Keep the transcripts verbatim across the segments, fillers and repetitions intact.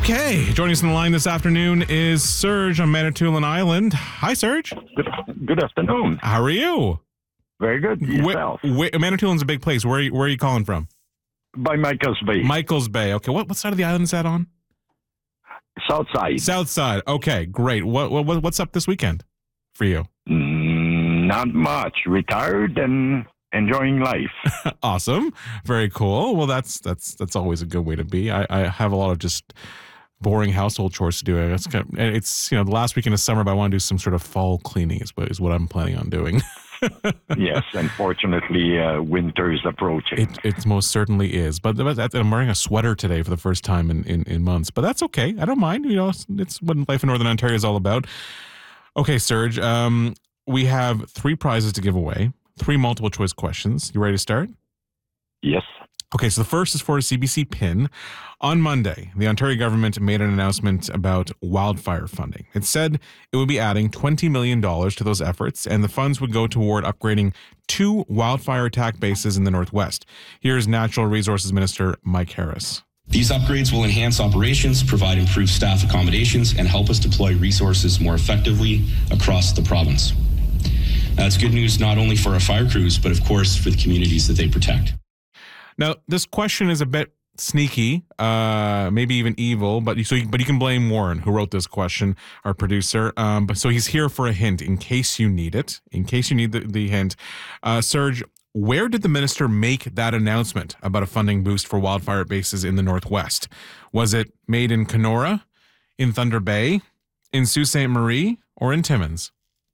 Okay, joining us on the line this afternoon is Serge on Manitoulin Island. Hi, Serge. Good, good afternoon. How are you? Very good. Yourself? Where, where, Manitoulin's a big place. Where are you, where are you calling from? By Michael's Bay. Michael's Bay. Okay, what what side of the island is that on? South side. South side. Okay, great. What what what's up this weekend for you? Mm, not much. Retired and enjoying life. Awesome. Very cool. Well, that's that's that's always a good way to be. I, I have a lot of just boring household chores to do. It's kind of, it's you know the last weekend of summer, but I want to do some sort of fall cleaning. Is what is what I'm planning on doing. Yes, unfortunately, uh, winter is approaching. It, it most certainly is. But I'm wearing a sweater today for the first time in, in, in months. But that's okay. I don't mind. You know, it's, it's what life in Northern Ontario is all about. Okay, Serge, um, we have three prizes to give away, three multiple choice questions. You ready to start? Yes. Okay, so the first is for a C B C pin. On Monday, the Ontario government made an announcement about wildfire funding. It said it would be adding twenty million dollars to those efforts, and the funds would go toward upgrading two wildfire attack bases in the Northwest. Here's Natural Resources Minister Mike Harris. These upgrades will enhance operations, provide improved staff accommodations, and help us deploy resources more effectively across the province. That's good news not only for our fire crews, but of course for the communities that they protect. Now, this question is a bit sneaky, uh, maybe even evil, but you, so you, but you can blame Warren, who wrote this question, our producer. Um, but so he's here for a hint in case you need it, in case you need the, the hint. Uh, Serge, where did the minister make that announcement about a funding boost for wildfire bases in the Northwest? Was it made in Kenora, in Thunder Bay, in Sault Ste. Marie, or in Timmins?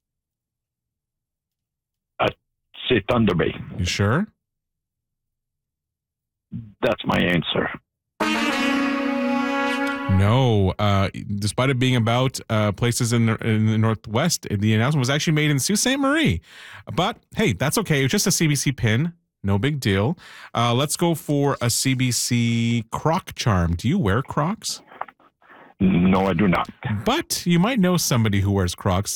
I'd say Thunder Bay. You sure? That's my answer. No, uh, despite it being about uh, places in the, in the Northwest, the announcement was actually made in Sault Ste. Marie. But hey, that's okay. It's just a C B C pin. No big deal. Uh, let's go for a C B C Croc charm. Do you wear Crocs? No, I do not. But you might know somebody who wears Crocs.